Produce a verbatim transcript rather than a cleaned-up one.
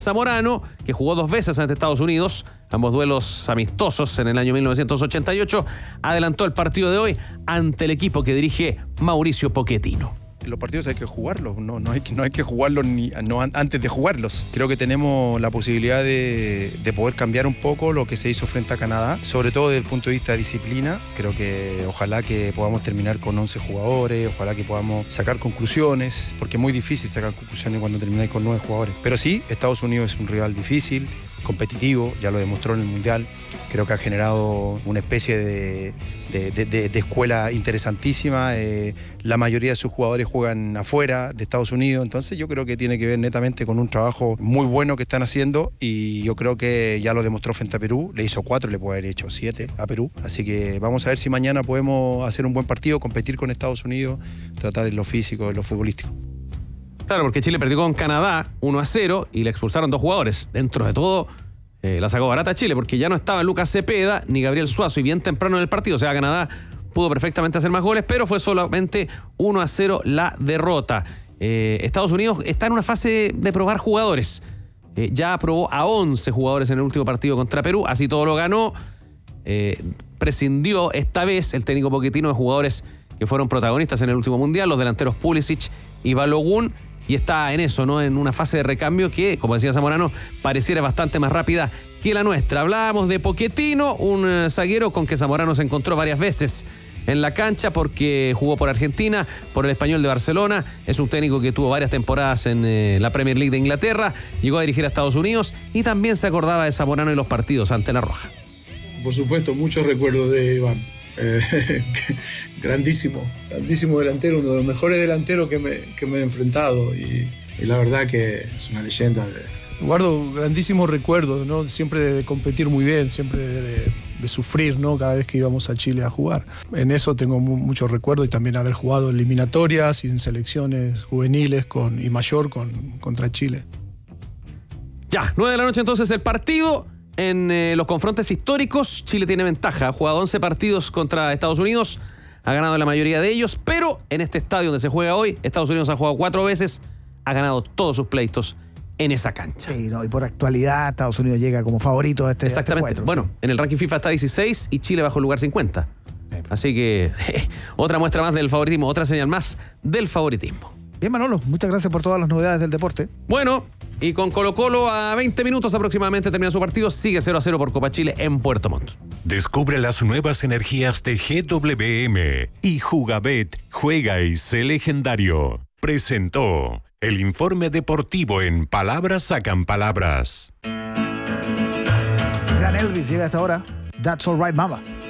Zamorano, que jugó dos veces ante Estados Unidos, ambos duelos amistosos en el año mil novecientos ochenta y ocho, adelantó el partido de hoy ante el equipo que dirige Mauricio Pochettino. Los partidos hay que jugarlos, no, no, hay, que, no hay que jugarlos ni, no, antes de jugarlos. Creo que tenemos la posibilidad de, de poder cambiar un poco lo que se hizo frente a Canadá, sobre todo desde el punto de vista de disciplina. Creo que ojalá que podamos terminar con once jugadores, ojalá que podamos sacar conclusiones, porque es muy difícil sacar conclusiones cuando termináis con nueve jugadores. Pero sí, Estados Unidos es un rival difícil, competitivo, ya lo demostró en el Mundial. Creo que ha generado una especie de, de, de, de, de escuela interesantísima. Eh, la mayoría de sus jugadores juegan afuera de Estados Unidos, entonces yo creo que tiene que ver netamente con un trabajo muy bueno que están haciendo, y yo creo que ya lo demostró frente a Perú. Le hizo cuatro, le puede haber hecho siete a Perú, así que vamos a ver si mañana podemos hacer un buen partido, competir con Estados Unidos, tratar en lo físico, en lo futbolístico. Claro, porque Chile perdió con Canadá uno a cero y le expulsaron dos jugadores. Dentro de todo, eh, la sacó barata Chile, porque ya no estaba Lucas Cepeda ni Gabriel Suazo, y bien temprano en el partido. O sea, Canadá pudo perfectamente hacer más goles, pero fue solamente uno a cero la derrota. Eh, Estados Unidos está en una fase de probar jugadores. Eh, ya probó a once jugadores en el último partido contra Perú, así todo lo ganó. Eh, prescindió esta vez el técnico Pochettino de jugadores que fueron protagonistas en el último mundial, los delanteros Pulisic y Balogun, y está en eso, ¿no? En una fase de recambio que, como decía Zamorano, pareciera bastante más rápida que la nuestra. Hablábamos de Pochettino, un uh, zaguero con que Zamorano se encontró varias veces en la cancha porque jugó por Argentina, por el Español de Barcelona. Es un técnico que tuvo varias temporadas en eh, la Premier League de Inglaterra, llegó a dirigir a Estados Unidos y también se acordaba de Zamorano y los partidos ante la Roja. Por supuesto, muchos recuerdos de Iván. Eh, grandísimo, grandísimo delantero, uno de los mejores delanteros que me, que me he enfrentado, y, y la verdad que es una leyenda. De... Guardo grandísimos recuerdos, ¿no? Siempre de competir muy bien, siempre de, de, de sufrir, ¿no? Cada vez que íbamos a Chile a jugar. En eso tengo mu- muchos recuerdos, y también haber jugado en eliminatorias y en selecciones juveniles con, y mayor con, contra Chile. Ya, nueve de la noche entonces el partido. En eh, los confrontes históricos, Chile tiene ventaja. Ha jugado once partidos contra Estados Unidos, ha ganado la mayoría de ellos, pero en este estadio donde se juega hoy, Estados Unidos ha jugado cuatro veces, ha ganado todos sus pleitos en esa cancha. Sí, no, y por actualidad Estados Unidos llega como favorito a este Exactamente. a este cuadro, bueno, sí. En el ranking FIFA está dieciséis y Chile bajo el lugar cincuenta. Sí. Así que otra muestra más del favoritismo, otra señal más del favoritismo. Bien, Manolo, muchas gracias por todas las novedades del deporte. Bueno, y con Colo-Colo a veinte minutos aproximadamente termina su partido, sigue cero a cero por Copa Chile en Puerto Montt. Descubre las nuevas energías de G W M y Jugabet, juega y sé legendario. Presentó el informe deportivo en Palabras Sacan Palabras. Gran Elvis llega a esta hora. That's All Right, Mama.